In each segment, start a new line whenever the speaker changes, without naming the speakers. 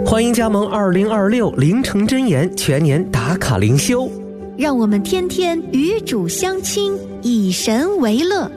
欢迎加盟2026凌晨真言全年打卡灵修，
让我们天天与主相亲，以神为乐。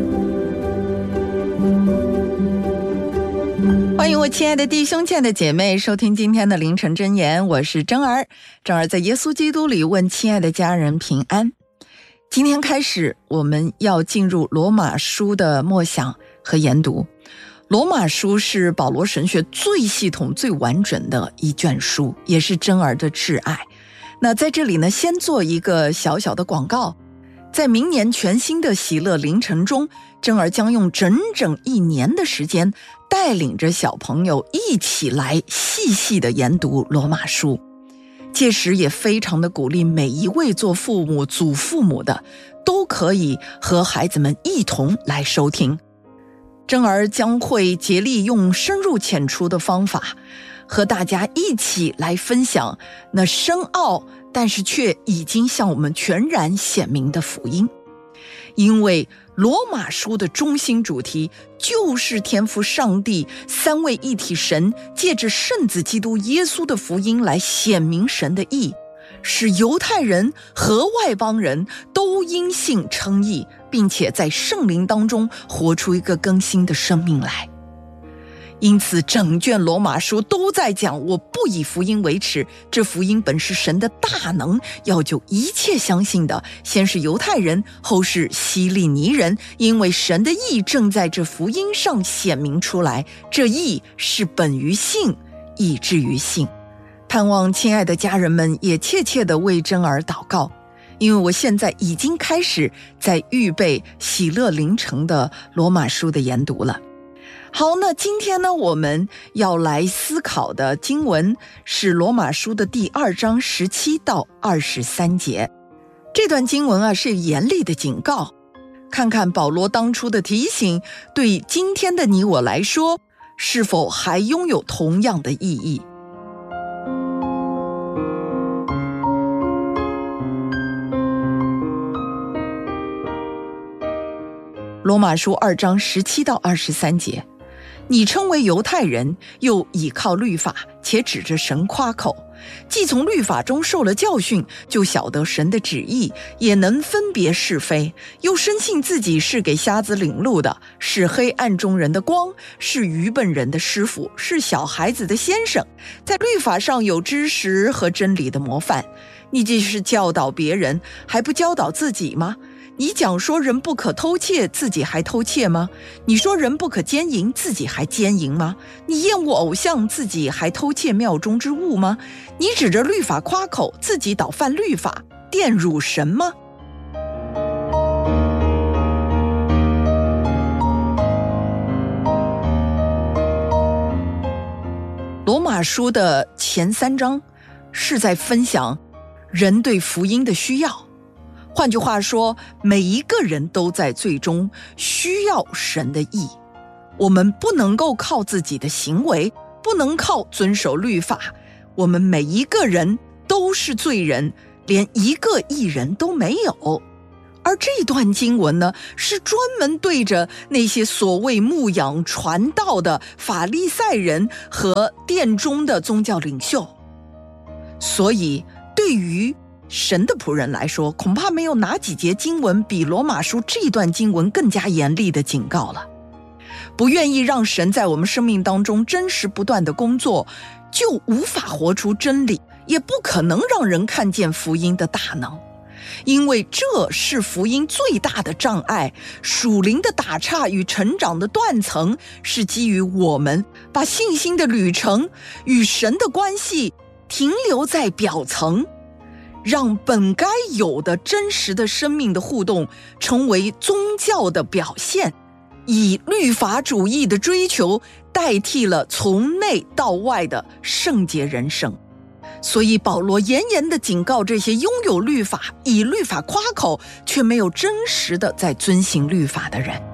欢迎我亲爱的弟兄亲爱的姐妹收听今天的凌晨真言，我是珍儿。珍儿在耶稣基督里问亲爱的家人平安。今天开始我们要进入罗马书的默想和研读。罗马书是保罗神学最系统最完整的一卷书，也是珍儿的挚爱。那在这里呢，先做一个小小的广告。在明年全新的喜乐凌晨中，珍儿将用整整1年的时间带领着小朋友一起来细细的研读罗马书。届时也非常的鼓励每一位做父母祖父母的都可以和孩子们一同来收听。珍儿将会竭力用深入浅出的方法和大家一起来分享那深奥但是却已经向我们全然显明的福音。因为罗马书的中心主题就是天父上帝三位一体神借着圣子基督耶稣的福音来显明神的义，使犹太人和外邦人都因信称义，并且在圣灵当中活出一个更新的生命来。因此整卷罗马书都在讲，我不以福音为耻，这福音本是神的大能，要救一切相信的，先是犹太人，后是希利尼人，因为神的义正在这福音上显明出来，这义是本于信，以至于信。盼望亲爱的家人们也切切地为珍儿祷告，因为我现在已经开始在预备喜乐凌晨的罗马书的研读了。好，那今天呢，我们要来思考的经文是罗马书的第2章17到23节。这段经文是严厉的警告，看看保罗当初的提醒对今天的你我来说是否还拥有同样的意义。罗马书2章17到23节，你称为犹太人，又倚靠律法，且指着神夸口，既从律法中受了教训，就晓得神的旨意，也能分别是非，又深信自己是给瞎子领路的，是黑暗中人的光，是愚笨人的师傅，是小孩子的先生，在律法上有知识和真理的模范。你既是教导别人，还不教导自己吗？你讲说人不可偷窃，自己还偷窃吗？你说人不可奸淫，自己还奸淫吗？你厌恶偶像，自己还偷窃庙中之物吗？你指着律法夸口，自己倒犯律法，玷辱神吗？罗马书的前3章是在分享人对福音的需要。换句话说，每一个人都在最终需要神的义。我们不能够靠自己的行为，不能靠遵守律法，我们每一个人都是罪人，连一个义人都没有。而这段经文呢，是专门对着那些所谓牧养传道的法利赛人和殿中的宗教领袖。所以对于神的仆人来说，恐怕没有哪几节经文比罗马书这段经文更加严厉的警告了。不愿意让神在我们生命当中真实不断的工作，就无法活出真理，也不可能让人看见福音的大能。因为这是福音最大的障碍，属灵的打岔与成长的断层，是基于我们把信心的旅程与神的关系停留在表层，让本该有的真实的生命的互动成为宗教的表现，以律法主义的追求代替了从内到外的圣洁人生。所以保罗严严地警告这些拥有律法，以律法夸口，却没有真实的在遵行律法的人。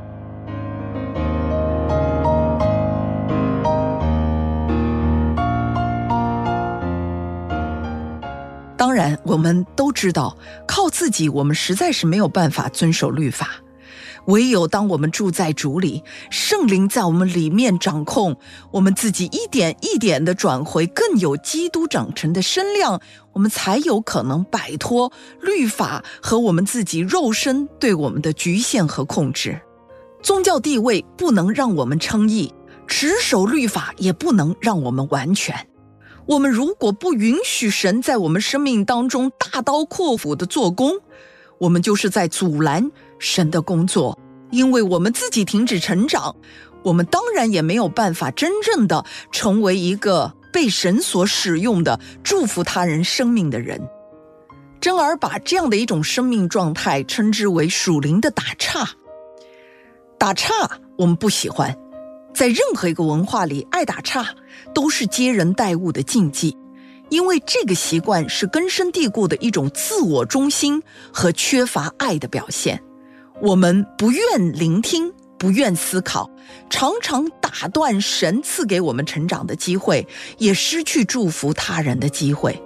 当然我们都知道，靠自己我们实在是没有办法遵守律法。 唯有当我们住在主里，圣灵在我们里面掌控，我们自己一点一点地转回更有基督长成的身量，我们才有可能摆脱律法和我们自己肉身对我们的局限和控制。宗教地位不能让我们称义，持守律法也不能让我们完全。我们如果不允许神在我们生命当中大刀阔斧的做工，我们就是在阻拦神的工作。因为我们自己停止成长，我们当然也没有办法真正的成为一个被神所使用的祝福他人生命的人。珍儿把这样的一种生命状态称之为属灵的打岔。打岔我们不喜欢，在任何一个文化里，爱打岔都是接人待物的禁忌，因为这个习惯是根深蒂固的一种自我中心和缺乏爱的表现。我们不愿聆听，不愿思考，常常打断神赐给我们成长的机会，也失去祝福他人的机会。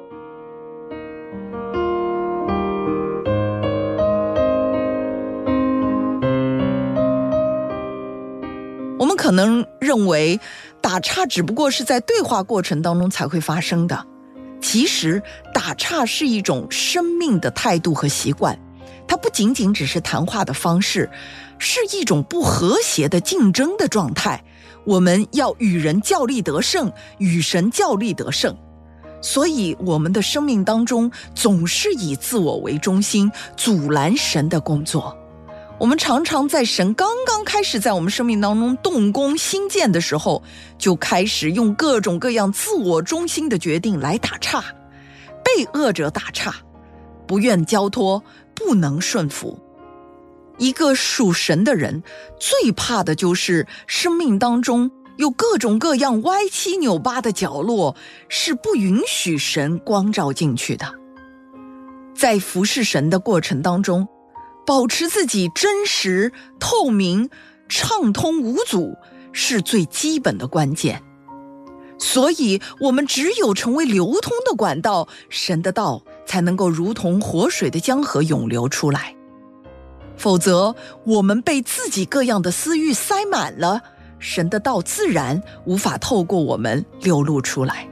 我们可能认为打岔只不过是在对话过程当中才会发生的，其实打岔是一种生命的态度和习惯，它不仅仅只是谈话的方式，是一种不和谐的竞争的状态。我们要与人较力得胜，与神较力得胜。所以我们的生命当中总是以自我为中心，阻拦神的工作。我们常常在神刚刚开始在我们生命当中动工兴建的时候，就开始用各种各样自我中心的决定来打岔，被恶者打岔，不愿交托，不能顺服。一个属神的人最怕的就是生命当中有各种各样歪七扭八的角落，是不允许神光照进去的。在服侍神的过程当中，保持自己真实、透明、畅通无阻是最基本的关键。所以我们只有成为流通的管道，神的道才能够如同活水的江河涌流出来。否则我们被自己各样的私欲塞满了，神的道自然无法透过我们流露出来。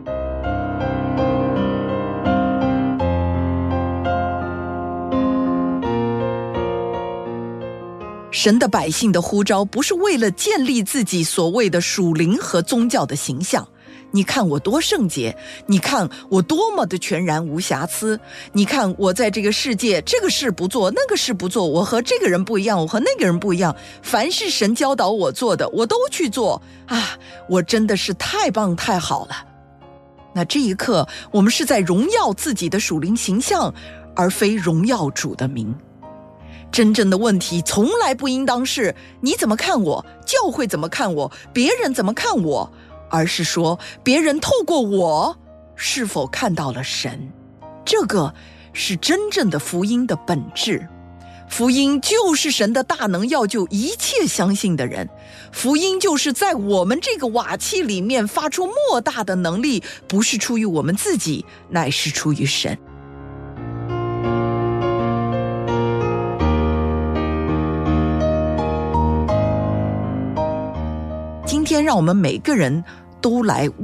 神的百姓的呼召不是为了建立自己所谓的属灵和宗教的形象。你看我多圣洁，你看我多么的全然无瑕疵，你看我在这个世界这个事不做，那个事不做，我和这个人不一样，我和那个人不一样，凡是神教导我做的我都去做啊，我真的是太棒太好了。那这一刻我们是在荣耀自己的属灵形象，而非荣耀主的名。真正的问题从来不应当是你怎么看我，教会怎么看我，别人怎么看我，而是说别人透过我是否看到了神。这个是真正的福音的本质。福音就是神的大能要救一切相信的人，福音就是在我们这个瓦器里面发出莫大的能力，不是出于我们自己，乃是出于神。今天让我们每个人都来